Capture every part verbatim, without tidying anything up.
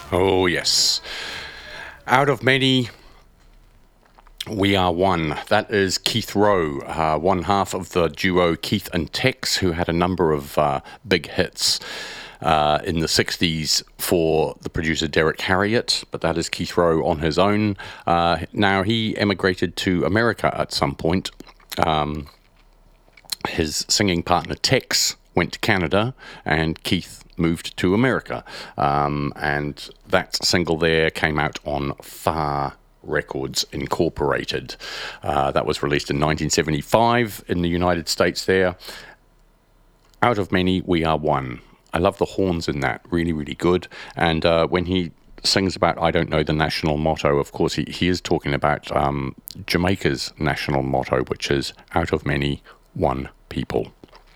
Oh, yes. Out of many, we are one. That is Keith Rowe, uh, one half of the duo Keith and Tex, who had a number of uh, big hits uh, in the sixties for the producer Derek Harriott, but that is Keith Rowe on his own. Uh, now, he emigrated to America at some point. Um, his singing partner Tex went to Canada, and Keith moved to America. Um, and that single there came out on Far Records Incorporated. Uh, that was released in nineteen seventy-five in the United States there. Out of many, we are one. I love the horns in that. Really, really good. And uh, when he sings about I don't know the national motto, of course, he, he is talking about um, Jamaica's national motto, which is out of many, one people.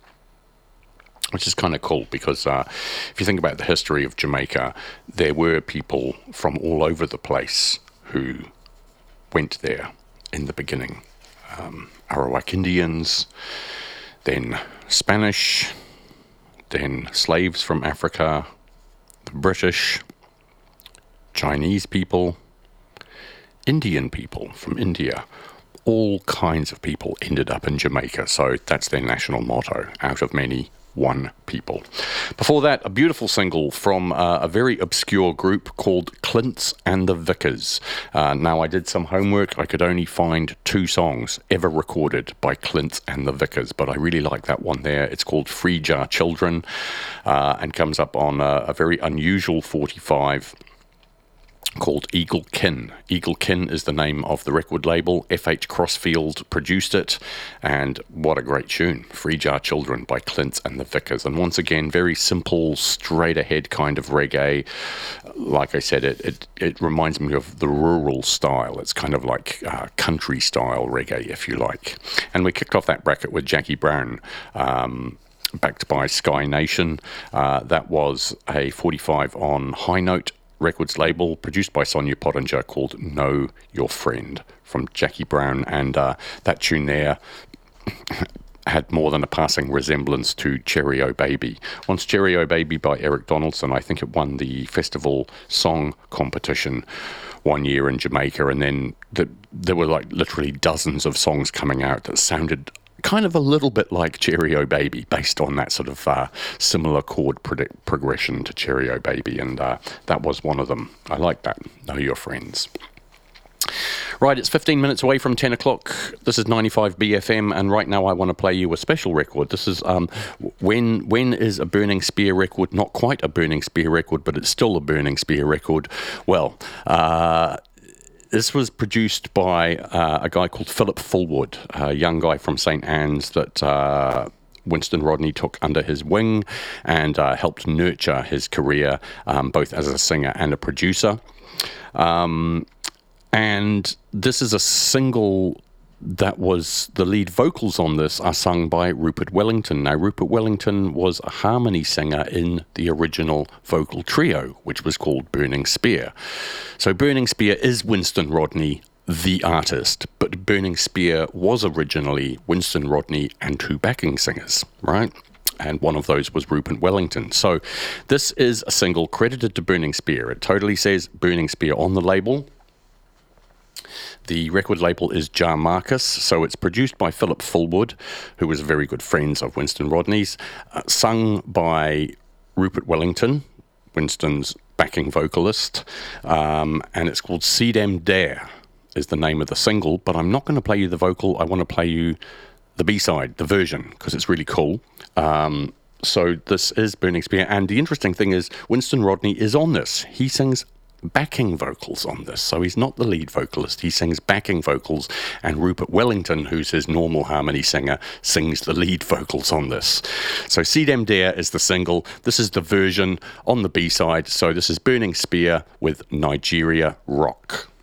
Which is kind of cool because uh, if you think about the history of Jamaica, there were people from all over the place who went there in the beginning. Um, Arawak Indians, then Spanish, then slaves from Africa, the British, Chinese people, Indian people from India. All kinds of people ended up in Jamaica, so that's their national motto, out of many, one people. Before that, a beautiful single from uh, a very obscure group called Clints and the Vickers. Uh, now, I did some homework. I could only find two songs ever recorded by Clints and the Vickers, but I really like that one there. It's called Free Jar Children uh, and comes up on a, a very unusual forty-five called Eagle Kin. Eagle Kin is the name of the record label. F H Crossfield produced it, and what a great tune. Free Jar Children by Clints and the Vickers. And once again, very simple, straight-ahead kind of reggae. Like I said, it, it, it reminds me of the rural style. It's kind of like uh, country-style reggae, if you like. And we kicked off that bracket with Jackie Brown, um, backed by Sky Nation. Uh, that was a forty-five on High Note Records label, produced by Sonia Pottinger, called Know Your Friend, from Jackie Brown. And uh, that tune there had more than a passing resemblance to Cherry O Baby. Once Cherry O Baby by Eric Donaldson, I think it won the festival song competition one year in Jamaica, and then the, there were like literally dozens of songs coming out that sounded kind of a little bit like Cherry O Baby, based on that sort of uh, similar chord pro- progression to Cherry O Baby, and uh, that was one of them. I like that. Know Your Friends. Right, it's fifteen minutes away from ten o'clock. This is ninety-five B F M, and right now I want to play you a special record. This is um, when when is a Burning Spear record not quite a Burning Spear record, but it's still a Burning Spear record? Well, uh, this was produced by uh, a guy called Philip Fullwood, a young guy from Saint Anne's that uh, Winston Rodney took under his wing and uh, helped nurture his career, um, both as a singer and a producer. Um, and this is a single that was, the lead vocals on this are sung by Rupert Wellington. Now, Rupert Wellington was a harmony singer in the original vocal trio, which was called Burning Spear. So Burning Spear is Winston Rodney, the artist, but Burning Spear was originally Winston Rodney and two backing singers, right? And one of those was Rupert Wellington. So this is a single credited to Burning Spear. It totally says Burning Spear on the label. The record label is Jar Marcus, so it's produced by Philip Fullwood, who was very good friends of Winston Rodney's, uh, sung by Rupert Wellington, Winston's backing vocalist, um, and it's called See Dem Dare is the name of the single, but I'm not going to play you the vocal. I want to play you the B-side, the version, because it's really cool. Um, so this is Burning Spear, and the interesting thing is Winston Rodney is on this. He sings backing vocals on this, so he's not the lead vocalist. He sings backing vocals, and Rupert Wellington, who's his normal harmony singer, sings the lead vocals on this. So See Dem Dare is the single. This is the version on the B-side. So this is Burning Spear with Nigeria Rock.